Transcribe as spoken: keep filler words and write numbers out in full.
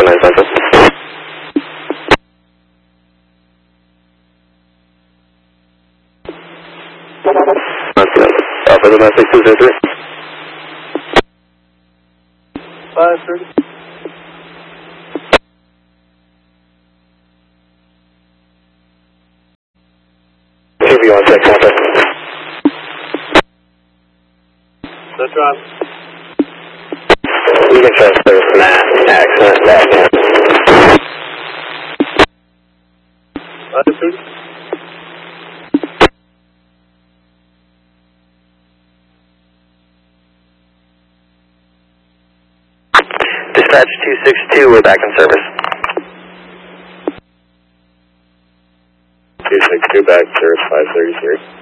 one nine Central. Alpha Lima six two zero three. five thirty. Q B one six, contact. That's right. You can transfer from that accident back in. five thirty. Dispatch two six two, we're back in service. two six two back, service five thirty-three.